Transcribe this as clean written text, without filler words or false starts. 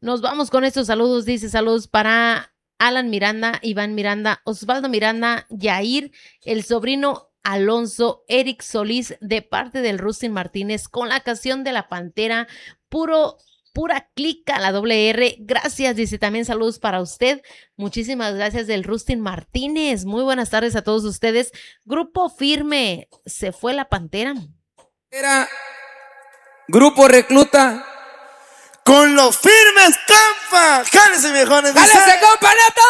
Nos vamos con estos saludos. Dice saludos para Alan Miranda, Iván Miranda, Osvaldo Miranda, Yair, el sobrino Alonso, Eric Solís, de parte del Rustin Martínez, con la canción de la Pantera, pura clica, la doble R. Gracias, dice también saludos para usted. Muchísimas gracias del Rustin Martínez. Muy buenas tardes a todos ustedes. Grupo Firme, se fue la Pantera. Era Grupo Recluta. Con los firmes, compa. Jálese, viejones. ¡Jálese, compa, neto!